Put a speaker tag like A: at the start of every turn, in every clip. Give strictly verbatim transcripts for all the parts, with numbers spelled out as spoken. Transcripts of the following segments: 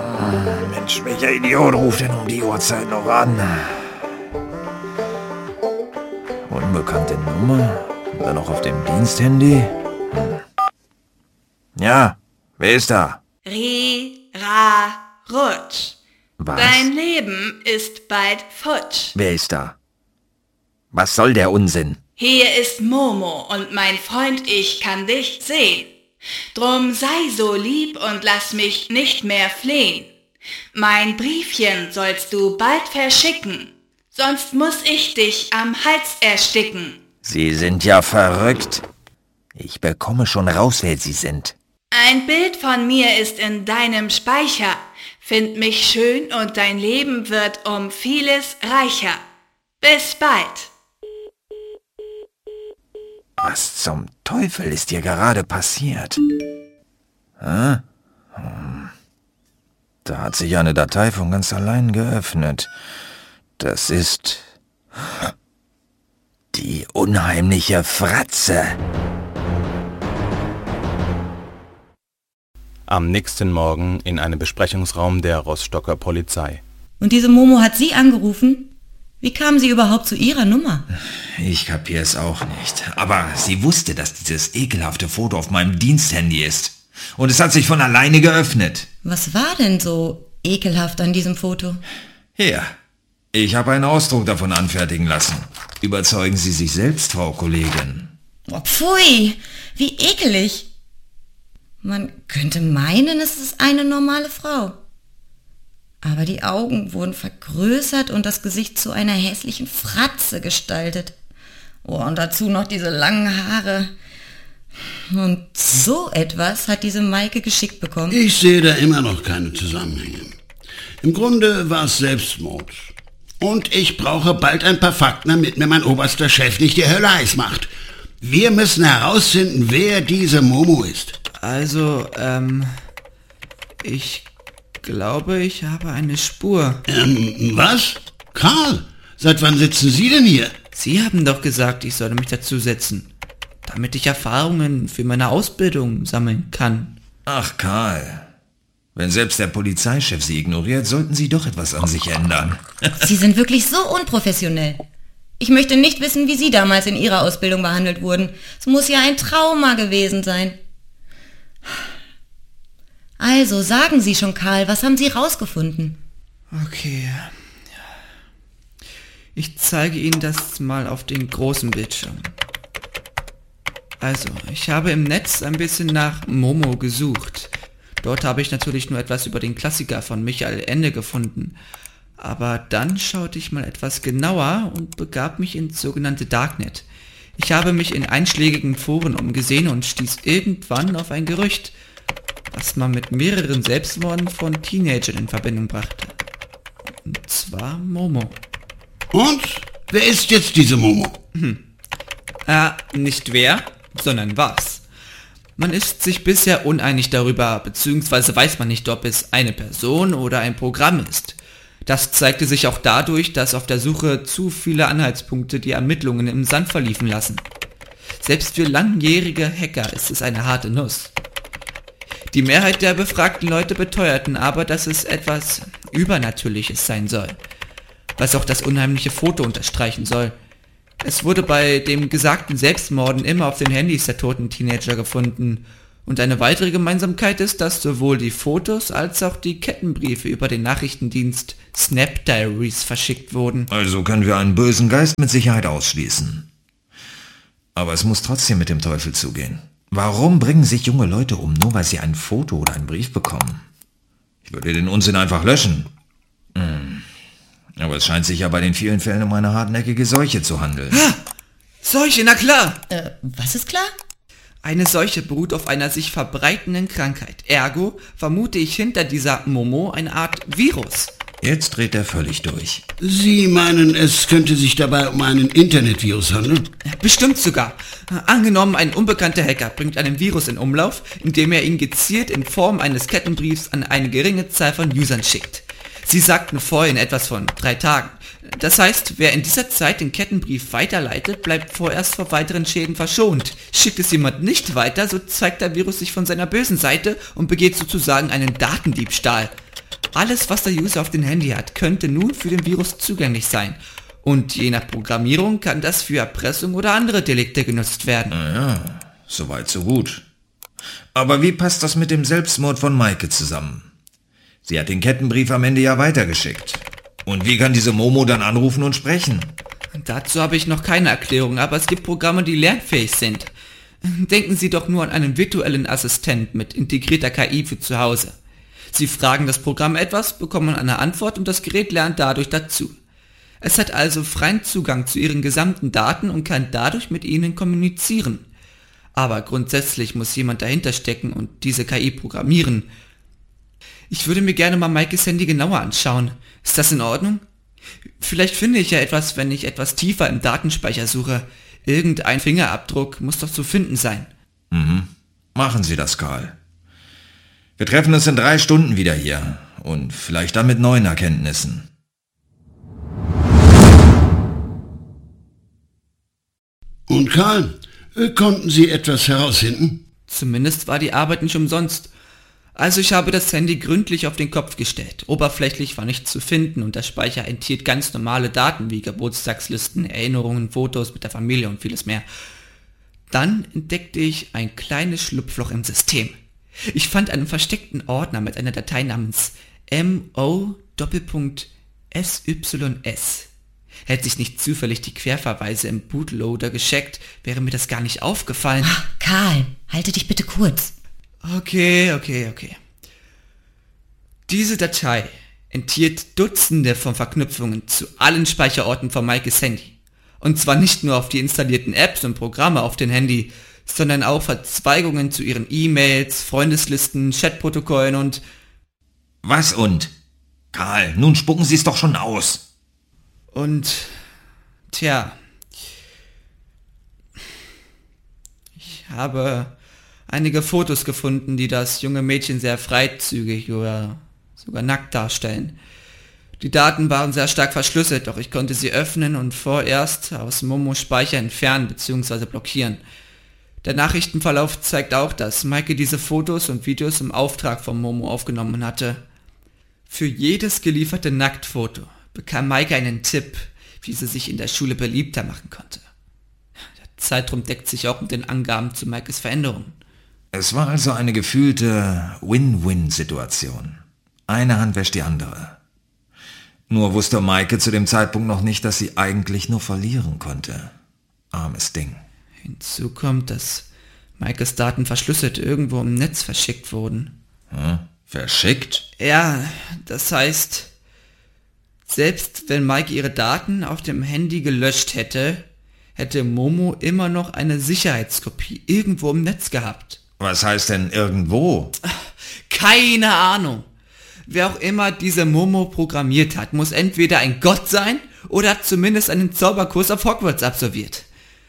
A: Mensch, welcher Idiot ruft denn um die Uhrzeit noch an? Unbekannte Nummer? Und dann noch auf dem Diensthandy? Hm. Ja, wer ist da?
B: Ri, Ra, Rutsch.
A: Was?
B: Dein Leben ist bald futsch.
A: Wer ist da? Was soll der Unsinn?
B: Hier ist Momo und mein Freund, ich kann dich sehen. Drum sei so lieb und lass mich nicht mehr flehen. Mein Briefchen sollst du bald verschicken, sonst muss ich dich am Hals ersticken.
A: Sie sind ja verrückt. Ich bekomme schon raus, wer Sie sind.
B: Ein Bild von mir ist in deinem Speicher. Find mich schön und dein Leben wird um vieles reicher. Bis bald.
A: Was zum Teufel ist dir gerade passiert? Hä? Hm. Da hat sich eine Datei von ganz allein geöffnet. Das ist die unheimliche Fratze.
C: Am nächsten Morgen in einem Besprechungsraum der Rostocker Polizei.
D: Und diese Momo hat Sie angerufen? Wie kam sie überhaupt zu Ihrer Nummer?
A: Ich kapiere es auch nicht. Aber sie wusste, dass dieses ekelhafte Foto auf meinem Diensthandy ist. Und es hat sich von alleine geöffnet.
D: Was war denn so ekelhaft an diesem Foto?
A: Hier, ich habe einen Ausdruck davon anfertigen lassen. Überzeugen Sie sich selbst, Frau Kollegin.
D: Oh, pfui, wie ekelig. Man könnte meinen, es ist eine normale Frau. Aber die Augen wurden vergrößert und das Gesicht zu einer hässlichen Fratze gestaltet. Oh, und dazu noch diese langen Haare. Und so etwas hat diese Maike geschickt bekommen.
E: Ich sehe da immer noch keine Zusammenhänge. Im Grunde war es Selbstmord. Und ich brauche bald ein paar Fakten, damit mir mein oberster Chef nicht die Hölle heiß macht. Wir müssen herausfinden, wer diese Momo ist.
F: Also, ähm, ich glaube, ich habe eine Spur.
E: Ähm, was? Karl, seit wann sitzen Sie denn hier?
F: Sie haben doch gesagt, ich solle mich dazusetzen, damit ich Erfahrungen für meine Ausbildung sammeln kann.
A: Ach, Karl. Wenn selbst der Polizeichef Sie ignoriert, sollten Sie doch etwas an sich ändern.
D: Sie sind wirklich so unprofessionell. Ich möchte nicht wissen, wie Sie damals in Ihrer Ausbildung behandelt wurden. Es muss ja ein Trauma gewesen sein. Also, sagen Sie schon, Karl, was haben Sie rausgefunden?
F: Okay. Ich zeige Ihnen das mal auf den großen Bildschirm. Also, ich habe im Netz ein bisschen nach Momo gesucht. Dort habe ich natürlich nur etwas über den Klassiker von Michael Ende gefunden. Aber dann schaute ich mal etwas genauer und begab mich ins sogenannte Darknet. Ich habe mich in einschlägigen Foren umgesehen und stieß irgendwann auf ein Gerücht, was man mit mehreren Selbstmorden von Teenagern in Verbindung brachte. Und zwar Momo.
E: Und? Wer ist jetzt diese Momo?
F: Hm. Äh, nicht wer, sondern was. Man ist sich bisher uneinig darüber, beziehungsweise weiß man nicht, ob es eine Person oder ein Programm ist. Das zeigte sich auch dadurch, dass auf der Suche zu viele Anhaltspunkte die Ermittlungen im Sand verliefen lassen. Selbst für langjährige Hacker ist es eine harte Nuss. Die Mehrheit der befragten Leute beteuerten aber, dass es etwas Übernatürliches sein soll, was auch das unheimliche Foto unterstreichen soll. Es wurde bei dem gesagten Selbstmorden immer auf den Handys der toten Teenager gefunden. Und eine weitere Gemeinsamkeit ist, dass sowohl die Fotos als auch die Kettenbriefe über den Nachrichtendienst Snap Diaries verschickt wurden.
A: Also können wir einen bösen Geist mit Sicherheit ausschließen. Aber es muss trotzdem mit dem Teufel zugehen. Warum bringen sich junge Leute um, nur weil sie ein Foto oder einen Brief bekommen? Ich würde den Unsinn einfach löschen. Hm. Aber es scheint sich ja bei den vielen Fällen um eine hartnäckige Seuche zu handeln.
F: Ha! Seuche, na klar!
D: Äh, was ist klar?
F: Eine Seuche beruht auf einer sich verbreitenden Krankheit. Ergo vermute ich hinter dieser Momo eine Art Virus.
A: Jetzt dreht er völlig durch.
E: Sie meinen, es könnte sich dabei um einen Internetvirus handeln?
F: Bestimmt sogar. Angenommen, ein unbekannter Hacker bringt einen Virus in Umlauf, indem er ihn gezielt in Form eines Kettenbriefs an eine geringe Zahl von Usern schickt. Sie sagten vorhin etwas von drei Tagen. Das heißt, wer in dieser Zeit den Kettenbrief weiterleitet, bleibt vorerst vor weiteren Schäden verschont. Schickt es jemand nicht weiter, so zeigt der Virus sich von seiner bösen Seite und begeht sozusagen einen Datendiebstahl. Alles, was der User auf dem Handy hat, könnte nun für den Virus zugänglich sein. Und je nach Programmierung kann das für Erpressung oder andere Delikte genutzt werden.
A: Naja, soweit so gut. Aber wie passt das mit dem Selbstmord von Maike zusammen? Sie hat den Kettenbrief am Ende ja weitergeschickt. Und wie kann diese Momo dann anrufen und sprechen?
F: Dazu habe ich noch keine Erklärung, aber es gibt Programme, die lernfähig sind. Denken Sie doch nur an einen virtuellen Assistent mit integrierter K I für zu Hause. Sie fragen das Programm etwas, bekommen eine Antwort und das Gerät lernt dadurch dazu. Es hat also freien Zugang zu Ihren gesamten Daten und kann dadurch mit Ihnen kommunizieren. Aber grundsätzlich muss jemand dahinter stecken und diese K I programmieren. Ich würde mir gerne mal Maikes Handy genauer anschauen. Ist das in Ordnung? Vielleicht finde ich ja etwas, wenn ich etwas tiefer im Datenspeicher suche. Irgendein Fingerabdruck muss doch zu finden sein.
A: Mhm. Machen Sie das, Karl. Wir treffen uns in drei Stunden wieder hier. Und vielleicht dann mit neuen Erkenntnissen.
E: Und Karl, äh, konnten Sie etwas herausfinden?
F: Zumindest war die Arbeit nicht umsonst. Also ich habe das Handy gründlich auf den Kopf gestellt. Oberflächlich war nichts zu finden und der Speicher enthielt ganz normale Daten wie Geburtstagslisten, Erinnerungen, Fotos mit der Familie und vieles mehr. Dann entdeckte ich ein kleines Schlupfloch im System. Ich fand einen versteckten Ordner mit einer Datei namens M O S Y S. Hätte ich nicht zufällig die Querverweise im Bootloader gecheckt, wäre mir das gar nicht aufgefallen.
D: Ach, Karl, halte dich bitte kurz.
F: Okay, okay, okay. Diese Datei enthielt Dutzende von Verknüpfungen zu allen Speicherorten von Maikes Handy. Und zwar nicht nur auf die installierten Apps und Programme auf dem Handy, sondern auch Verzweigungen zu ihren E-Mails, Freundeslisten, Chatprotokollen und...
A: Was und? Karl, nun spucken Sie es doch schon aus.
F: Und... Tja... Ich habe einige Fotos gefunden, die das junge Mädchen sehr freizügig oder sogar nackt darstellen. Die Daten waren sehr stark verschlüsselt, doch ich konnte sie öffnen und vorerst aus Momos Speicher entfernen bzw. blockieren. Der Nachrichtenverlauf zeigt auch, dass Maike diese Fotos und Videos im Auftrag von Momo aufgenommen hatte. Für jedes gelieferte Nacktfoto bekam Maike einen Tipp, wie sie sich in der Schule beliebter machen konnte. Der Zeitraum deckt sich auch mit den Angaben zu Maikes Veränderungen.
A: Es war also eine gefühlte Win-Win-Situation. Eine Hand wäscht die andere. Nur wusste Maike zu dem Zeitpunkt noch nicht, dass sie eigentlich nur verlieren konnte. Armes Ding.
F: Hinzu kommt, dass Maikes Daten verschlüsselt irgendwo im Netz verschickt wurden.
A: Hm? Verschickt?
F: Ja, das heißt, selbst wenn Maike ihre Daten auf dem Handy gelöscht hätte, hätte Momo immer noch eine Sicherheitskopie irgendwo im Netz gehabt.
A: Was heißt denn irgendwo?
F: Keine Ahnung. Wer auch immer diese Momo programmiert hat, muss entweder ein Gott sein oder hat zumindest einen Zauberkurs auf Hogwarts absolviert.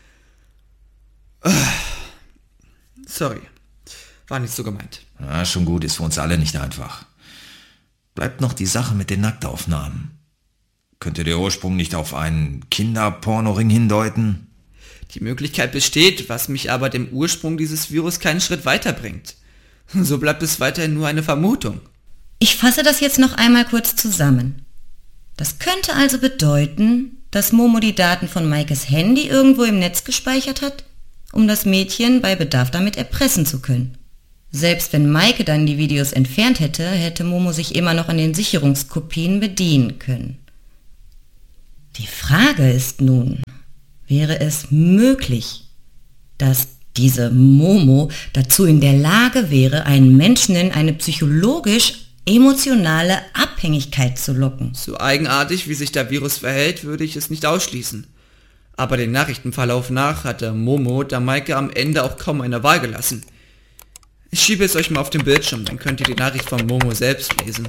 F: Sorry, war nicht so gemeint.
A: Ja, schon gut, ist für uns alle nicht einfach. Bleibt noch die Sache mit den Nacktaufnahmen. Könnte der Ursprung nicht auf einen Kinderpornoring hindeuten?
F: Die Möglichkeit besteht, was mich aber dem Ursprung dieses Virus keinen Schritt weiterbringt. So bleibt es weiterhin nur eine Vermutung.
D: Ich fasse das jetzt noch einmal kurz zusammen. Das könnte also bedeuten, dass Momo die Daten von Maikes Handy irgendwo im Netz gespeichert hat, um das Mädchen bei Bedarf damit erpressen zu können. Selbst wenn Maike dann die Videos entfernt hätte, hätte Momo sich immer noch an den Sicherungskopien bedienen können. Die Frage ist nun, wäre es möglich, dass diese Momo dazu in der Lage wäre, einen Menschen in eine psychologisch-emotionale Abhängigkeit zu locken?
F: So eigenartig, wie sich der Virus verhält, würde ich es nicht ausschließen. Aber den Nachrichtenverlauf nach hatte Momo der Maike am Ende auch kaum eine Wahl gelassen. Ich schiebe es euch mal auf den Bildschirm, dann könnt ihr die Nachricht von Momo selbst lesen.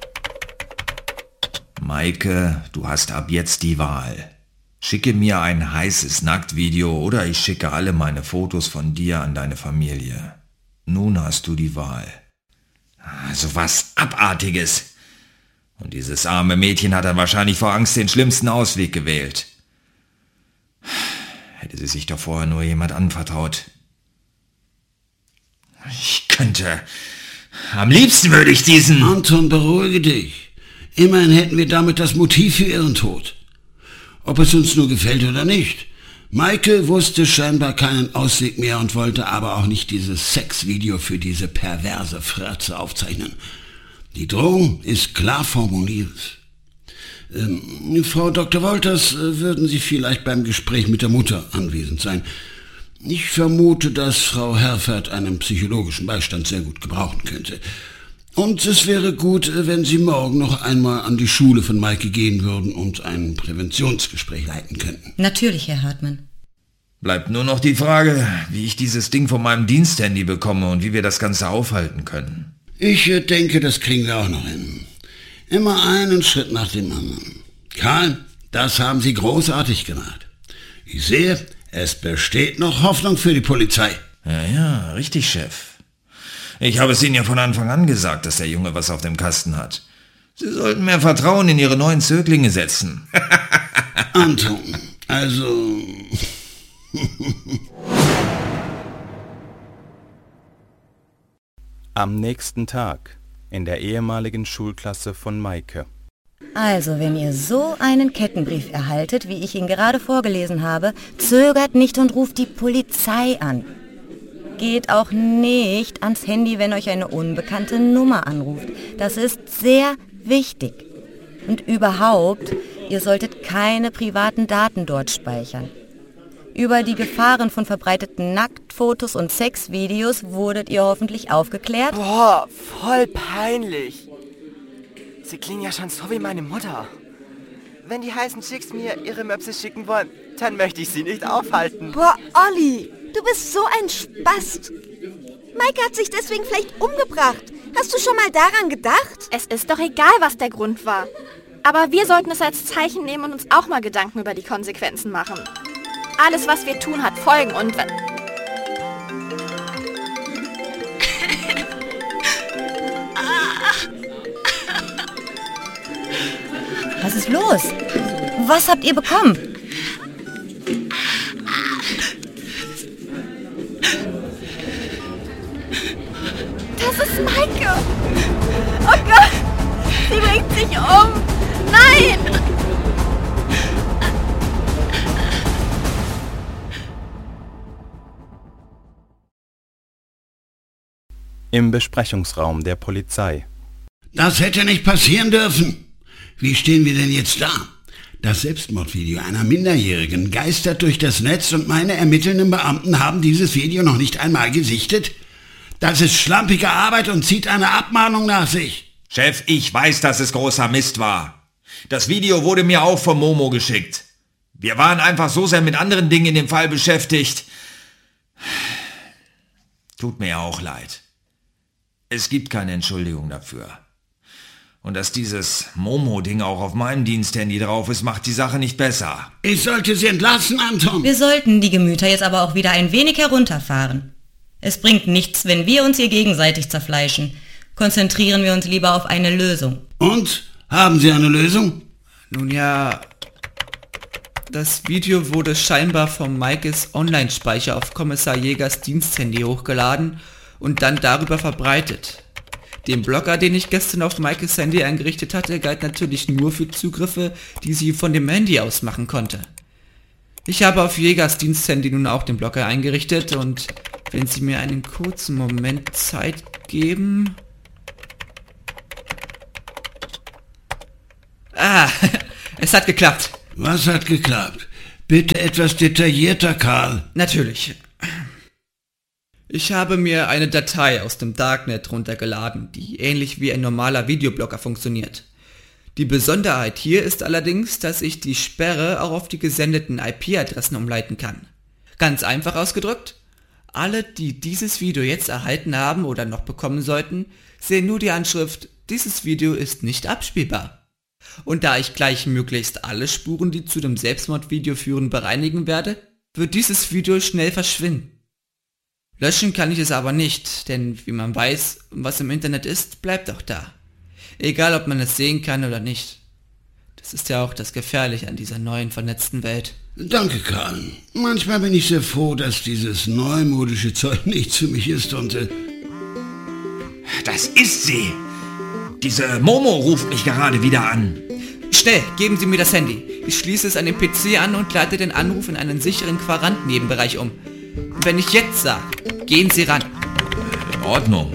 A: Maike, du hast ab jetzt die Wahl. Schicke mir ein heißes Nacktvideo oder ich schicke alle meine Fotos von dir an deine Familie. Nun hast du die Wahl. Also was Abartiges. Und dieses arme Mädchen hat dann wahrscheinlich vor Angst den schlimmsten Ausweg gewählt. Hätte sie sich doch vorher nur jemand anvertraut. Ich könnte Am liebsten würde ich diesen...
E: Anton, beruhige dich. Immerhin hätten wir damit das Motiv für ihren Tod. Ob es uns nur gefällt oder nicht. Maike wusste scheinbar keinen Ausweg mehr und wollte aber auch nicht dieses Sexvideo für diese perverse Fratze aufzeichnen. Die Drohung ist klar formuliert. Ähm, Frau Doktor Wolters, äh, würden Sie vielleicht beim Gespräch mit der Mutter anwesend sein? Ich vermute, dass Frau Herfert einen psychologischen Beistand sehr gut gebrauchen könnte. Und es wäre gut, wenn Sie morgen noch einmal an die Schule von Maike gehen würden und ein Präventionsgespräch leiten könnten.
D: Natürlich, Herr Hartmann.
A: Bleibt nur noch die Frage, wie ich dieses Ding von meinem Diensthandy bekomme und wie wir das Ganze aufhalten können.
E: Ich äh, denke, das kriegen wir auch noch hin. Immer einen Schritt nach dem anderen. Karl, das haben Sie großartig gemacht. Ich sehe, es besteht noch Hoffnung für die Polizei.
A: Ja, ja, richtig, Chef. Ich habe es Ihnen ja von Anfang an gesagt, dass der Junge was auf dem Kasten hat. Sie sollten mehr Vertrauen in Ihre neuen Zöglinge setzen.
E: Anton, also...
C: Am nächsten Tag in der ehemaligen Schulklasse von Maike.
D: Also, wenn ihr so einen Kettenbrief erhaltet, wie ich ihn gerade vorgelesen habe, zögert nicht und ruft die Polizei an. Geht auch nicht ans Handy, wenn euch eine unbekannte Nummer anruft. Das ist sehr wichtig. Und überhaupt, ihr solltet keine privaten Daten dort speichern. Über die Gefahren von verbreiteten Nacktfotos und Sexvideos wurdet ihr hoffentlich aufgeklärt?
G: Boah, voll peinlich. Sie klingen ja schon so wie meine Mutter. Wenn die heißen Chicks mir ihre Möpse schicken wollen, dann möchte ich sie nicht aufhalten.
H: Boah, Olli, du bist so ein Spast. Maike hat sich deswegen vielleicht umgebracht. Hast du schon mal daran gedacht?
I: Es ist doch egal, was der Grund war. Aber wir sollten es als Zeichen nehmen und uns auch mal Gedanken über die Konsequenzen machen. Alles, was wir tun, hat Folgen und...
D: Was ist los? Was habt ihr bekommen?
I: Das ist Maike! Oh Gott! Sie bringt sich um! Nein!
C: Im Besprechungsraum der Polizei.
E: Das hätte nicht passieren dürfen. Wie stehen wir denn jetzt da? Das Selbstmordvideo einer Minderjährigen geistert durch das Netz und meine ermittelnden Beamten haben dieses Video noch nicht einmal gesichtet. Das ist schlampige Arbeit und zieht eine Abmahnung nach sich.
A: Chef, ich weiß, dass es großer Mist war. Das Video wurde mir auch von Momo geschickt. Wir waren einfach so sehr mit anderen Dingen in dem Fall beschäftigt. Tut mir auch leid. Es gibt keine Entschuldigung dafür. Und dass dieses Momo-Ding auch auf meinem Diensthandy drauf ist, macht die Sache nicht besser.
E: Ich sollte Sie entlassen, Anton.
D: Wir sollten die Gemüter jetzt aber auch wieder ein wenig herunterfahren. Es bringt nichts, wenn wir uns hier gegenseitig zerfleischen. Konzentrieren wir uns lieber auf eine Lösung.
E: Und? Haben Sie eine Lösung?
F: Nun ja, das Video wurde scheinbar vom Maikes Online-Speicher auf Kommissar Jägers Diensthandy hochgeladen und dann darüber verbreitet. Den Blocker, den ich gestern auf Maikes Handy eingerichtet hatte, galt natürlich nur für Zugriffe, die sie von dem Handy aus machen konnte. Ich habe auf Jägers Diensthandy nun auch den Blocker eingerichtet und wenn Sie mir einen kurzen Moment Zeit geben... Ah, es hat geklappt.
E: Was hat geklappt? Bitte etwas detaillierter, Karl.
F: Natürlich. Ich habe mir eine Datei aus dem Darknet runtergeladen, die ähnlich wie ein normaler Videoblocker funktioniert. Die Besonderheit hier ist allerdings, dass ich die Sperre auch auf die gesendeten I P-Adressen umleiten kann. Ganz einfach ausgedrückt, alle, die dieses Video jetzt erhalten haben oder noch bekommen sollten, sehen nur die Anschrift, dieses Video ist nicht abspielbar. Und da ich gleich möglichst alle Spuren, die zu dem Selbstmordvideo führen, bereinigen werde, wird dieses Video schnell verschwinden. Löschen kann ich es aber nicht, denn wie man weiß, was im Internet ist, bleibt auch da. Egal, ob man es sehen kann oder nicht. Das ist ja auch das Gefährliche an dieser neuen vernetzten Welt.
E: Danke, Karl. Manchmal bin ich sehr froh, dass dieses neumodische Zeug nicht für mich ist und... Äh
A: Das ist sie. Diese Momo ruft mich gerade wieder an.
F: Schnell, geben Sie mir das Handy. Ich schließe es an den P C an und leite den Anruf in einen sicheren Quarantänenebenbereich um. Wenn ich jetzt sage, gehen Sie ran.
A: In Ordnung.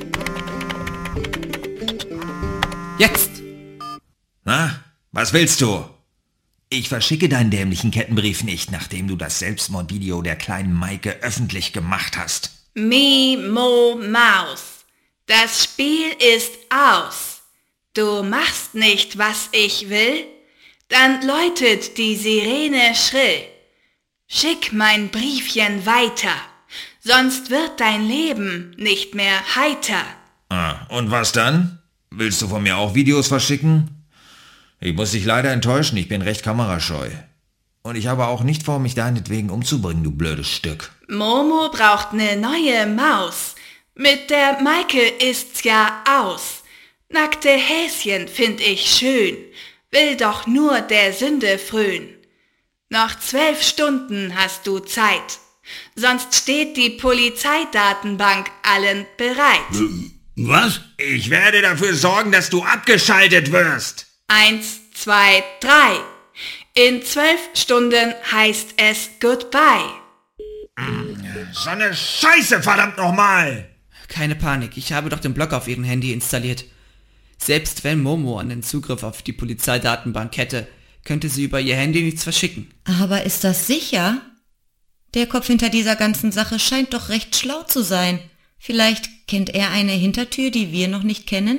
F: Jetzt!
A: Na, was willst du? Ich verschicke deinen dämlichen Kettenbrief nicht, nachdem du das Selbstmordvideo der kleinen Maike öffentlich gemacht hast.
B: Mi, Mo, Maus. Das Spiel ist aus. Du machst nicht, was ich will? Dann läutet die Sirene schrill. Schick mein Briefchen weiter, sonst wird dein Leben nicht mehr heiter.
A: Ah, und was dann? Willst du von mir auch Videos verschicken? Ich muss dich leider enttäuschen, ich bin recht kamerascheu. Und ich habe auch nicht vor, mich deinetwegen umzubringen, du blödes Stück.
B: Momo braucht ne neue Maus. Mit der Maike ist's ja aus. Nackte Häschen find ich schön, will doch nur der Sünde fröhn. Noch zwölf Stunden hast du Zeit, sonst steht die Polizeidatenbank allen bereit.
E: Was?
A: Ich werde dafür sorgen, dass du abgeschaltet wirst.
B: Eins, zwei, drei. In zwölf Stunden heißt es Goodbye.
A: So eine Scheiße, verdammt nochmal!
F: Keine Panik, ich habe doch den Block auf Ihrem Handy installiert. Selbst wenn Momo an den Zugriff auf die Polizeidatenbank hätte, könnte sie über ihr Handy nichts verschicken.
D: Aber ist das sicher? Der Kopf hinter dieser ganzen Sache scheint doch recht schlau zu sein. Vielleicht kennt er eine Hintertür, die wir noch nicht kennen?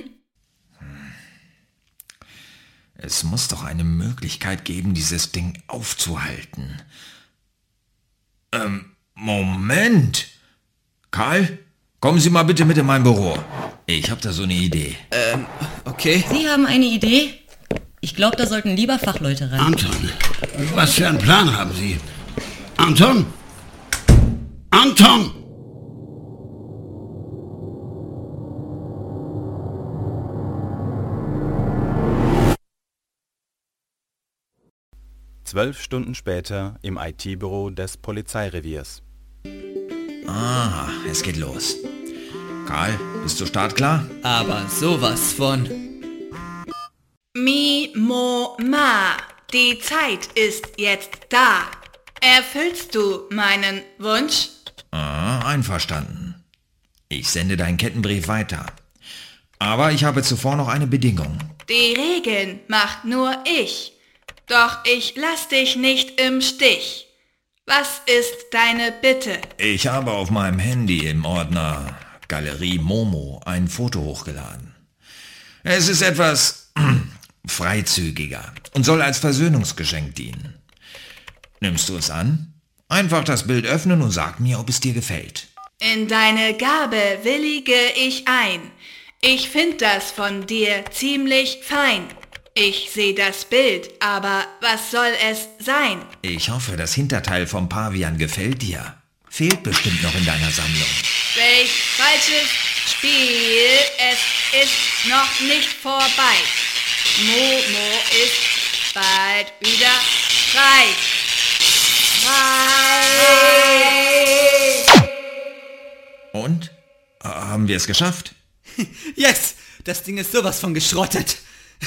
A: Es muss doch eine Möglichkeit geben, dieses Ding aufzuhalten. Ähm, Moment. Karl, kommen Sie mal bitte mit in mein Büro. Ich habe da so eine Idee.
F: Ähm, okay.
D: Sie haben eine Idee? Ich glaube, da sollten lieber Fachleute ran.
E: Anton, was für einen Plan haben Sie? Anton? Anton!
C: Zwölf Stunden später im I T-Büro des Polizeireviers.
A: Ah, es geht los. Karl, bist du startklar?
F: Aber sowas von...
B: Mi, Mo, Ma. Die Zeit ist jetzt da. Erfüllst du meinen Wunsch?
A: Ah, einverstanden. Ich sende deinen Kettenbrief weiter. Aber ich habe zuvor noch eine Bedingung.
B: Die Regeln macht nur ich. Doch ich lass dich nicht im Stich. Was ist deine Bitte?
A: Ich habe auf meinem Handy im Ordner Galerie Momo ein Foto hochgeladen. Es ist etwas freizügiger und soll als Versöhnungsgeschenk dienen. Nimmst du es an? Einfach das Bild öffnen und sag mir, ob es dir gefällt.
B: In deine Gabe willige ich ein. Ich find das von dir ziemlich fein. Ich seh das Bild, aber was soll es sein?
A: Ich hoffe, das Hinterteil vom Pavian gefällt dir. Fehlt bestimmt noch in deiner Sammlung.
B: Welch falsches Spiel, es ist noch nicht vorbei. Momo ist bald wieder frei. Frei!
A: Und? Haben wir es geschafft?
F: Yes! Das Ding ist sowas von geschrottet.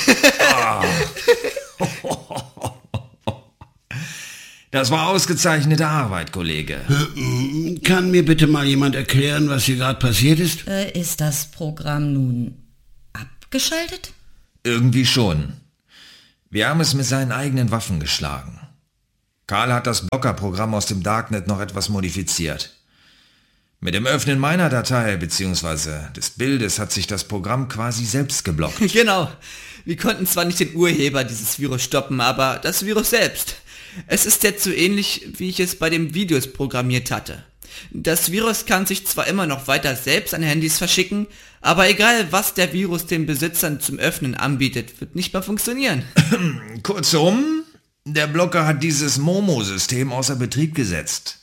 A: Das war ausgezeichnete Arbeit, Kollege.
E: Kann mir bitte mal jemand erklären, was hier gerade passiert ist?
D: Äh, ist das Programm nun abgeschaltet?
A: Irgendwie schon. Wir haben es mit seinen eigenen Waffen geschlagen. Karl hat das Blockerprogramm aus dem Darknet noch etwas modifiziert. Mit dem Öffnen meiner Datei bzw. des Bildes hat sich das Programm quasi selbst geblockt.
F: Genau. Wir konnten zwar nicht den Urheber dieses Virus stoppen, aber das Virus selbst. Es ist jetzt so ähnlich, wie ich es bei den Videos programmiert hatte. Das Virus kann sich zwar immer noch weiter selbst an Handys verschicken, aber egal was der Virus den Besitzern zum Öffnen anbietet, wird nicht mehr funktionieren.
A: Kurzum, der Blocker hat dieses Momo-System außer Betrieb gesetzt.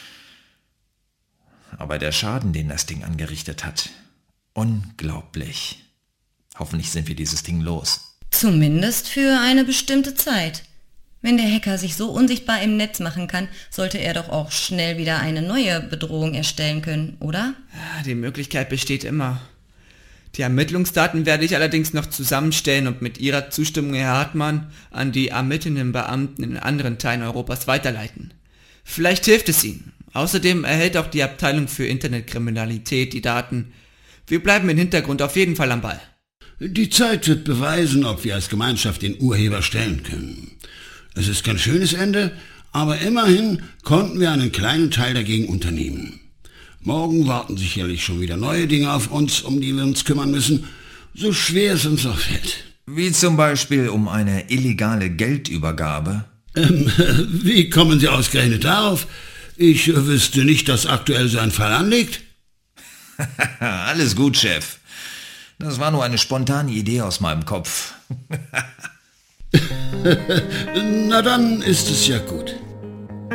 A: Aber der Schaden, den das Ding angerichtet hat, unglaublich. Hoffentlich sind wir dieses Ding los.
D: Zumindest für eine bestimmte Zeit. Wenn der Hacker sich so unsichtbar im Netz machen kann, sollte er doch auch schnell wieder eine neue Bedrohung erstellen können, oder?
F: Die Möglichkeit besteht immer. Die Ermittlungsdaten werde ich allerdings noch zusammenstellen und mit Ihrer Zustimmung, Herr Hartmann, an die ermittelnden Beamten in anderen Teilen Europas weiterleiten. Vielleicht hilft es Ihnen. Außerdem erhält auch die Abteilung für Internetkriminalität die Daten. Wir bleiben im Hintergrund auf jeden Fall am Ball.
E: Die Zeit wird beweisen, ob wir als Gemeinschaft den Urheber stellen können. Es ist kein schönes Ende, aber immerhin konnten wir einen kleinen Teil dagegen unternehmen. Morgen warten sicherlich schon wieder neue Dinge auf uns, um die wir uns kümmern müssen, so schwer es uns auch fällt.
A: Wie zum Beispiel um eine illegale Geldübergabe.
E: Ähm, wie kommen Sie ausgerechnet darauf? Ich wüsste nicht, dass aktuell so ein Fall anliegt.
A: Alles gut, Chef. Das war nur eine spontane Idee aus meinem Kopf.
E: Na dann ist es ja gut.